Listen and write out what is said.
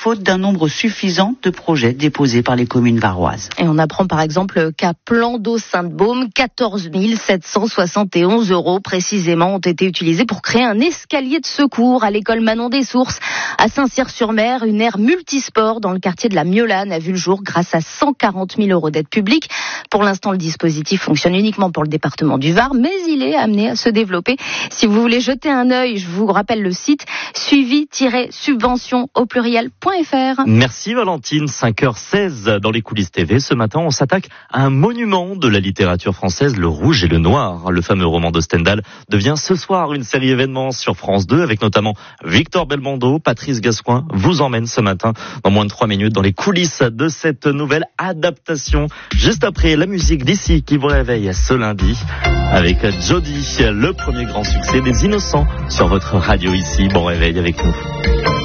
faute d'un nombre suffisant de projets déposés par les communes varoises. Et on apprend par exemple qu'à Plan d'eau Sainte-Baume, 14 771 € précisément ont été utilisés pour créer un escalier de secours à l'école Manon des Sources. À Saint-Cyr-sur-Mer, une aire multisport dans le quartier de la Miolane a vu le jour grâce à 140 000 € d'aide publique. Pour l'instant, le dispositif fonctionne uniquement pour le département du Var, mais il est amené à se développer. Si vous voulez jeter un œil, je vous rappelle le site suivi-subvention au pluriel.fr. Merci Valentine, 5h16 dans les coulisses TV. Ce matin, on s'attaque à un monument de la littérature française, Le Rouge et le Noir. Le fameux roman de Stendhal devient ce soir une série événements sur France 2 avec notamment Victor Belmondo. Patrice Gascoin vous emmène ce matin dans moins de 3 minutes dans les coulisses de cette nouvelle adaptation. Juste après la musique d'ici qui vous réveille ce lundi avec Jody, le premier grand succès des Innocents sur votre radio ici. Bon réveil avec nous.